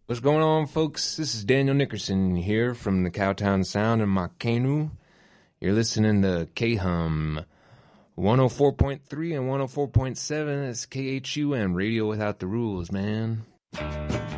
What's going on, folks? This is Daniel Nickerson here from the Cowtown Sound in my canoe. You're listening to K-Hum 104.3 and 104.7. It's KHUM, Radio Without the Rules, man.